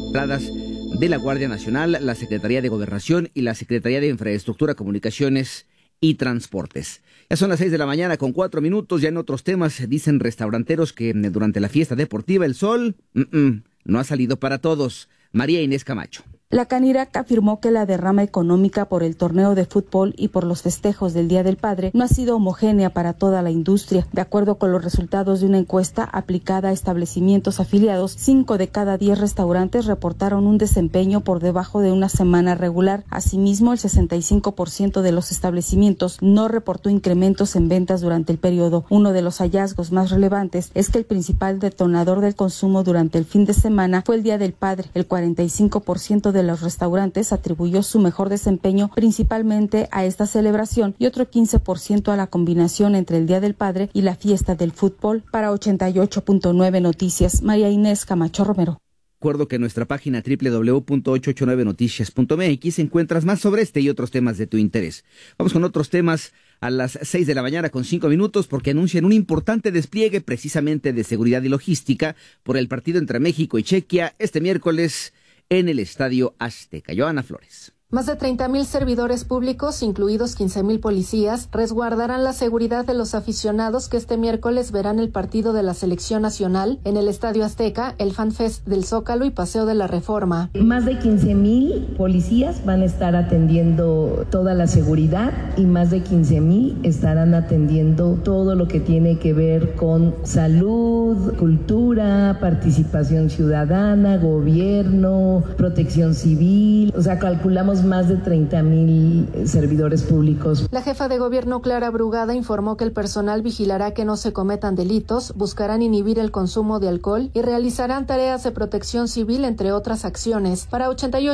entradas de la Guardia Nacional, la Secretaría de Gobernación y la Secretaría de Infraestructura, Comunicaciones y Transportes. Ya son las 6 de la mañana con 4 minutos. Ya en otros temas dicen restauranteros que durante la fiesta deportiva el sol no ha salido para todos. María Inés Camacho. La Canirac afirmó que la derrama económica por el torneo de fútbol y por los festejos del Día del Padre no ha sido homogénea para toda la industria. De acuerdo con los resultados de una encuesta aplicada a establecimientos afiliados, 5 de cada 10 restaurantes reportaron un desempeño por debajo de una semana regular. Asimismo, el 65% de los establecimientos no reportó incrementos en ventas durante el periodo. Uno de los hallazgos más relevantes es que el principal detonador del consumo durante el fin de semana fue el Día del Padre. El 45% de los restaurantes atribuyó su mejor desempeño principalmente a esta celebración y otro 15% a la combinación entre el Día del Padre y la fiesta del fútbol. Para 88.9 Noticias, María Inés Camacho Romero. Recuerdo que en nuestra página www.889noticias.mx encuentras más sobre este y otros temas de tu interés. Vamos con otros temas a las 6 de la mañana con 5 minutos porque anuncian un importante despliegue precisamente de seguridad y logística por el partido entre México y Chequia este miércoles en el Estadio Azteca. Joana Flores. Más de 30,000 servidores públicos, incluidos 15,000 policías, resguardarán la seguridad de los aficionados que este miércoles verán el partido de la Selección Nacional en el Estadio Azteca, el FanFest del Zócalo y Paseo de la Reforma. Más de 15,000 policías van a estar atendiendo toda la seguridad y más de 15,000 estarán atendiendo todo lo que tiene que ver con salud, cultura, participación ciudadana, gobierno, protección civil. O sea, calculamos más de 30,000 servidores públicos. La jefa de gobierno, Clara Brugada, informó que el personal vigilará que no se cometan delitos, buscarán inhibir el consumo de alcohol y realizarán tareas de protección civil, entre otras acciones. Para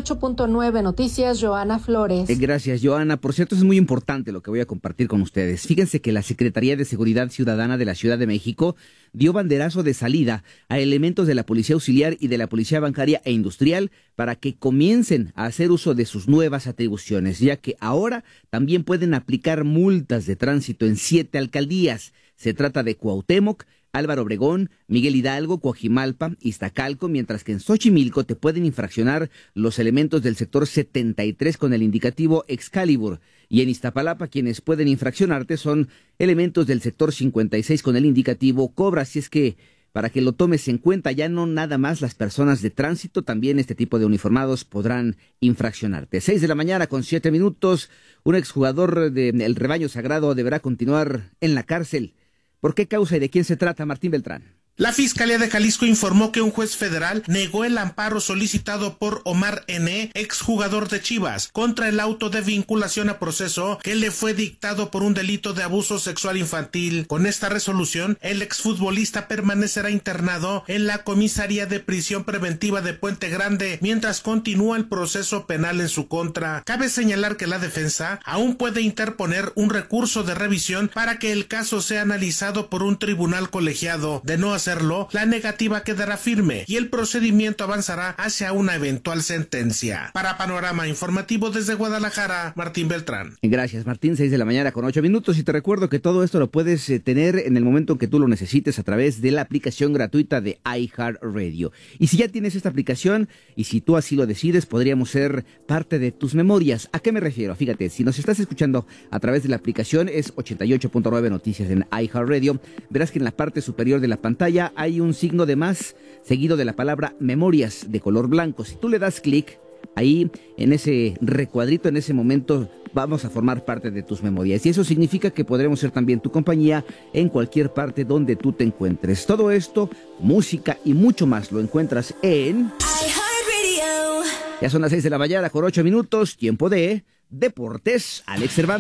88.9 Noticias, Joana Flores. Gracias, Joana. Por cierto, es muy importante lo que voy a compartir con ustedes. Fíjense que la Secretaría de Seguridad Ciudadana de la Ciudad de México dio banderazo de salida a elementos de la Policía Auxiliar y de la Policía Bancaria e Industrial para que comiencen a hacer uso de sus nuevas atribuciones, ya que ahora también pueden aplicar multas de tránsito en 7 alcaldías. Se trata de Cuauhtémoc, Álvaro Obregón, Miguel Hidalgo, Coajimalpa, Iztacalco, mientras que en Xochimilco te pueden infraccionar los elementos del sector 73 con el indicativo Excalibur, y en Iztapalapa quienes pueden infraccionarte son elementos del sector 56 con el indicativo Cobra. Así es que para que lo tomes en cuenta, ya no nada más las personas de tránsito, también este tipo de uniformados podrán infraccionarte. 6 de la mañana con 7 minutos, un exjugador del Rebaño Sagrado deberá continuar en la cárcel. ¿Por qué causa y de quién se trata? Martín Beltrán. La Fiscalía de Jalisco informó que un juez federal negó el amparo solicitado por Omar N., exjugador de Chivas, contra el auto de vinculación a proceso que le fue dictado por un delito de abuso sexual infantil. Con esta resolución, el exfutbolista permanecerá internado en la comisaría de prisión preventiva de Puente Grande mientras continúa el proceso penal en su contra. Cabe señalar que la defensa aún puede interponer un recurso de revisión para que el caso sea analizado por un tribunal colegiado. De no hacerlo, la negativa quedará firme y el procedimiento avanzará hacia una eventual sentencia. Para Panorama Informativo desde Guadalajara, Martín Beltrán. Gracias, Martín. 6 de la mañana con 8 minutos y te recuerdo que todo esto lo puedes tener en el momento en que tú lo necesites a través de la aplicación gratuita de iHeartRadio. Y si ya tienes esta aplicación y si tú así lo decides, podríamos ser parte de tus memorias. ¿A qué me refiero? Fíjate, si nos estás escuchando a través de la aplicación, es 88.9 Noticias en iHeartRadio, verás que en la parte superior de la pantalla hay un signo de más seguido de la palabra memorias de color blanco. Si tú le das clic ahí en ese recuadrito, en ese momento vamos a formar parte de tus memorias y eso significa que podremos ser también tu compañía en cualquier parte donde tú te encuentres. Todo esto, música y mucho más lo encuentras en iHeartRadio. Ya son las 6 de la mañana con 8 minutos, tiempo de Deportes. Alex Cervantes.